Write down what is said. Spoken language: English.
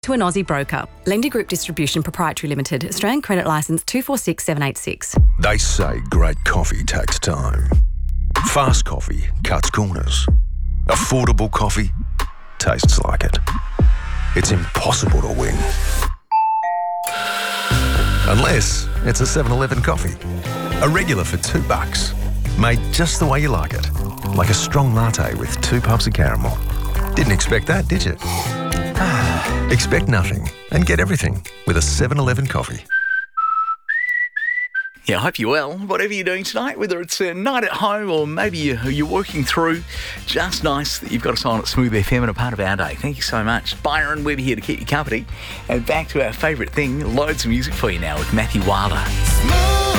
to an Aussie broker. Lendi Group Distribution Proprietary Limited, Australian Credit Licence 246786. They say great coffee takes time. Fast coffee cuts corners. Affordable coffee tastes like it. It's impossible to win. Unless it's a 7-Eleven coffee. A regular for $2. Made just the way you like it. Like a strong latte with 2 pumps of caramel. Didn't expect that, did you? Expect nothing and get everything with a 7-Eleven coffee. Yeah, I hope you're well. Whatever you're doing tonight, whether it's a night at home or maybe you're working through, just nice that you've got us on at Smooth FM and a part of our day. Thank you so much. Byron Webber here to keep you company. And back to our favourite thing, loads of music for you now with Matthew Wilder.